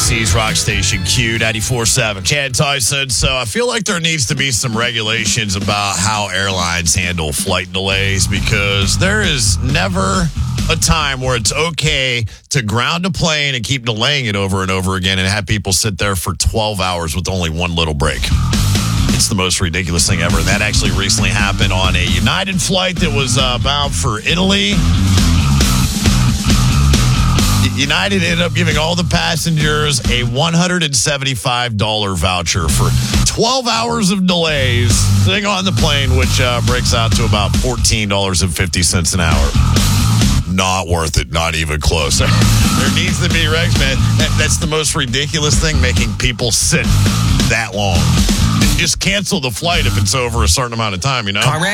KC's Rock Station Q94.7. Chad Tyson. So I feel like there needs to be some regulations about how airlines handle flight delays, because there is never a time where it's okay to ground a plane and keep delaying it over and over again and have people sit there for 12 hours with only one little break. It's the most ridiculous thing ever. And that actually recently happened on a United flight that was bound for Italy. United ended up giving all the passengers a $175 voucher for 12 hours of delays sitting on the plane, which breaks out to about $14.50 an hour. Not worth it, not even close. There needs to be regs, man. That's the most ridiculous thing, making people sit that long. Just cancel the flight if it's over a certain amount of time, you know?